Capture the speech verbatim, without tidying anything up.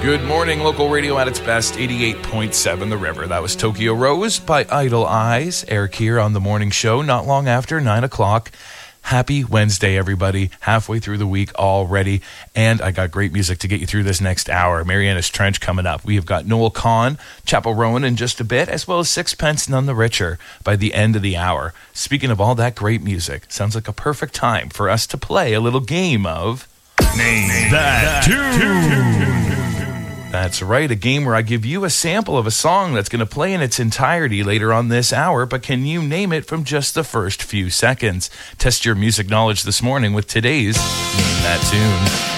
Good morning, local radio at its best, eighty-eight point seven The River. That was Tokyo Rose by Idle Eyes. Eric here on the morning show, not long after nine o'clock. Happy Wednesday, everybody. Halfway through the week already. And I got great music to get you through this next hour. Mariana's Trench coming up. We have got Noel Kahn, Chapel Rowan in just a bit, as well as Sixpence None the Richer by the end of the hour. Speaking of all that great music, sounds like a perfect time for us to play a little game of Name, Name That, that Tune. That's right, a game where I give you a sample of a song that's going to play in its entirety later on this hour, but can you name it from just the first few seconds? Test your music knowledge this morning with today's Name That Tune.